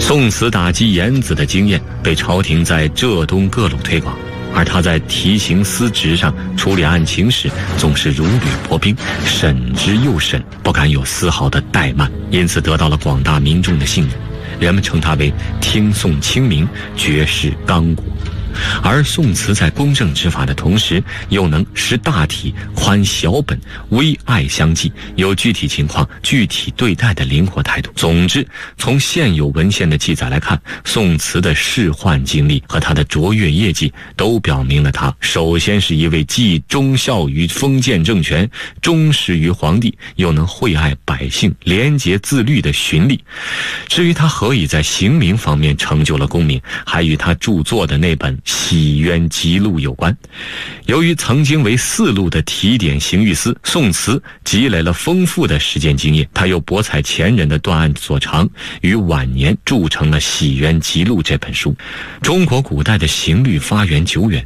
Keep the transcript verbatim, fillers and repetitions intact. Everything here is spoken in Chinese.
宋慈打击严子的经验被朝廷在浙东各路推广，而他在提刑司职上处理案情时，总是如履薄冰，审之又审，不敢有丝毫的怠慢，因此得到了广大民众的信任。人们称他为听宋清明，绝世刚果。而宋慈在公正执法的同时，又能识大体、宽小本、微爱相济，有具体情况具体对待的灵活态度。总之，从现有文献的记载来看，宋慈的仕宦经历和他的卓越业绩都表明了他首先是一位既忠孝于封建政权，忠实于皇帝，又能惠爱百姓、廉洁自律的循吏。至于他何以在刑名方面成就了功名，还与他著作的那本《洗冤集录》有关。由于曾经为四路的提点刑狱司，宋慈积累了丰富的实践经验，他又博采前人的断案所长，于晚年著成了《洗冤集录》这本书。中国古代的刑律发源久远，